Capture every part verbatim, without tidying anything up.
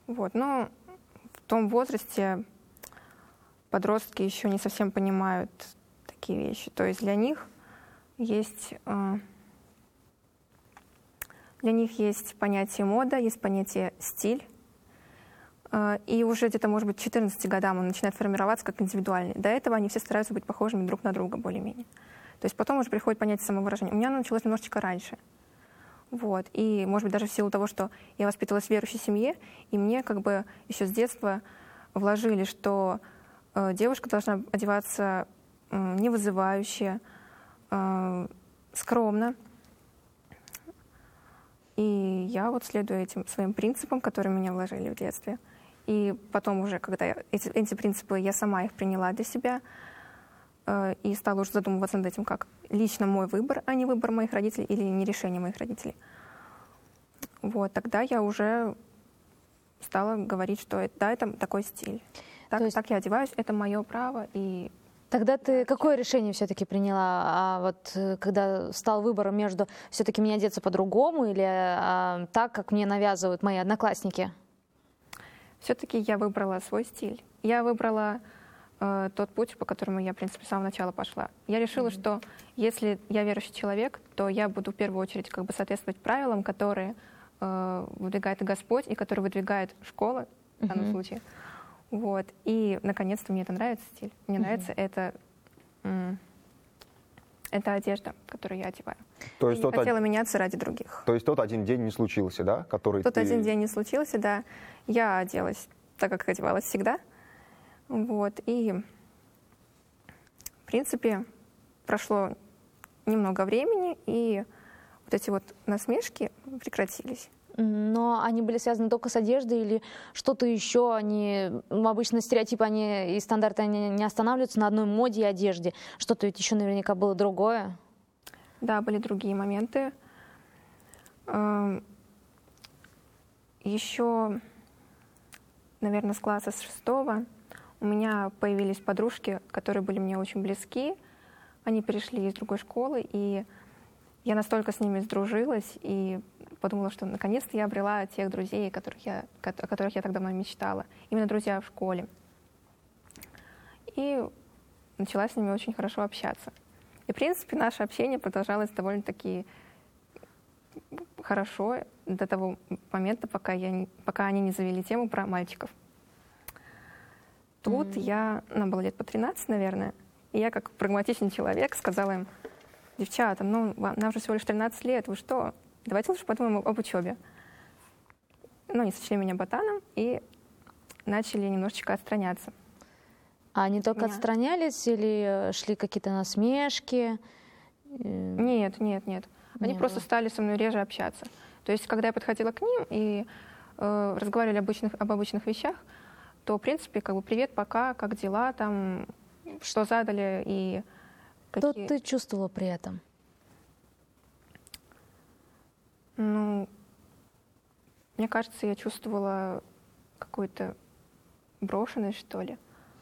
Вот. Но в том возрасте подростки еще не совсем понимают такие вещи. То есть для них есть, э, для них есть понятие мода, есть понятие стиль. Э, и уже где-то, может быть, к четырнадцати годам он начинает формироваться как индивидуальный. До этого они все стараются быть похожими друг на друга более-менее. То есть потом уже приходит понятие самовыражения. У меня оно началось немножечко раньше. Вот. И, может быть, даже в силу того, что я воспитывалась в верующей семье, и мне как бы еще с детства вложили, что э, девушка должна одеваться э, невызывающе, э, скромно. И я вот следую этим своим принципам, которые меня вложили в детстве. И потом уже, когда я, эти, эти принципы, я сама их приняла для себя, э, и стала уже задумываться над этим, как лично мой выбор, а не выбор моих родителей или не решение моих родителей. Вот, тогда я уже стала говорить, что это, да, это такой стиль. Так, есть... так я одеваюсь, это мое право. И... Тогда ты какое решение все-таки приняла? А вот когда стал выбором между все-таки мне одеться по-другому или а, так, как мне навязывают мои одноклассники? Все-таки я выбрала свой стиль. Я выбрала э, тот путь, по которому я, в принципе, с самого начала пошла. Я решила, mm-hmm. что если я верующий человек, то я буду в первую очередь как бы соответствовать правилам, которые э, выдвигает Господь и которые выдвигает школа в данном mm-hmm. случае. Вот. И, наконец-то, мне это нравится стиль. Мне mm-hmm. нравится это, м- это одежда, которую я одеваю. То есть я не хотела од... меняться ради других. То есть тот один день не случился, да? Который тот ты... один день не случился, да. Я оделась так, как одевалась всегда. Вот. И, в принципе, прошло немного времени, и вот эти вот насмешки прекратились. Но они были связаны только с одеждой или что-то еще? Они, обычно стереотипы они, и стандарты они не останавливаются на одной моде и одежде. Что-то ведь еще наверняка было другое. Да, были другие моменты. Еще, наверное, с класса с шестого у меня появились подружки, которые были мне очень близки. Они перешли из другой школы, и я настолько с ними сдружилась и подумала, что наконец-то я обрела тех друзей, которых я, о которых я так давно мечтала. Именно друзья в школе. И начала с ними очень хорошо общаться. И, в принципе, наше общение продолжалось довольно-таки хорошо до того момента, пока, я, пока они не завели тему про мальчиков. Тут mm-hmm. я, нам было лет по тринадцать, наверное, и я, как прагматичный человек, сказала им: девчата, ну, нам же всего лишь тринадцать лет, вы что? Давайте лучше подумаем об учебе. Ну, они сочли меня ботаном и начали немножечко отстраняться. А они только меня... отстранялись или шли какие-то насмешки? Нет, нет, нет. Они не просто было. Стали со мной реже общаться. То есть, когда я подходила к ним и э, разговаривали обычных, об обычных вещах, то, в принципе, как бы привет, пока, как дела, там, что задали и какие... Что ты чувствовала при этом? Ну, мне кажется, я чувствовала какую-то брошенность, что ли.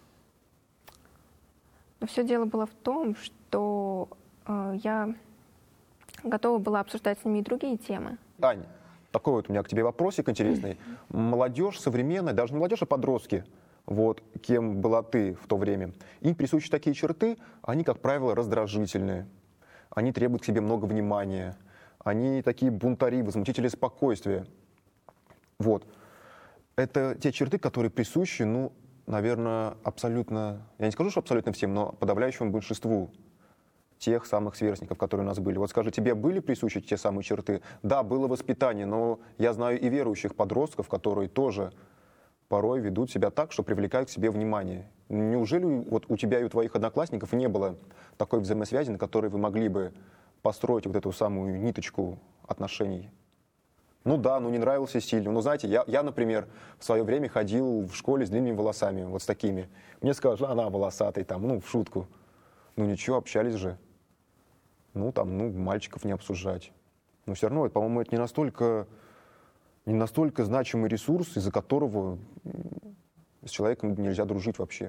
Но все дело было в том, что э, я готова была обсуждать с ними и другие темы. Ань, такой вот у меня к тебе вопросик интересный. Молодежь современная, даже не молодежь, а подростки, вот, кем была ты в то время, им присущи такие черты, они, как правило, раздражительные. Они требуют к себе много внимания. Они такие бунтари, возмутители спокойствия. Вот. Это те черты, которые присущи, ну, наверное, абсолютно, я не скажу, что абсолютно всем, но подавляющему большинству тех самых сверстников, которые у нас были. Вот скажи, тебе были присущи те самые черты? Да, было воспитание, но я знаю и верующих подростков, которые тоже порой ведут себя так, что привлекают к себе внимание. Неужели вот у тебя и у твоих одноклассников не было такой взаимосвязи, на которой вы могли бы построить вот эту самую ниточку отношений? Ну да, ну не нравился стиль. Ну знаете, я, я, например, в свое время ходил в школе с длинными волосами, вот с такими. Мне скажут, она волосатый, там, ну в шутку. Ну ничего, общались же. Ну там, ну мальчиков не обсуждать. Но все равно, по-моему, это не настолько, не настолько значимый ресурс, из-за которого с человеком нельзя дружить вообще.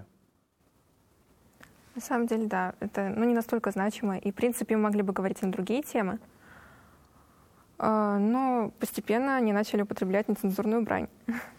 На самом деле, да, это ну, не настолько значимо. И, в принципе, мы могли бы говорить на другие темы. Но постепенно они начали употреблять нецензурную брань.